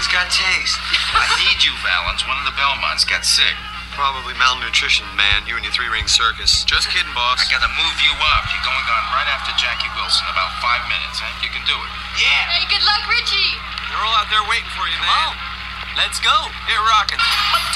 kid's got taste. I need you, Valens. One of the Belmonts got sick. Probably malnutrition, man. You and your three-ring circus. Just kidding, boss. I gotta move you up. You're going on right after Jackie Wilson. About 5 minutes, huh? You can do it. Yeah. Hey, good luck, Richie. They're all out there waiting for you, man. Come on. Let's go. Get rocking.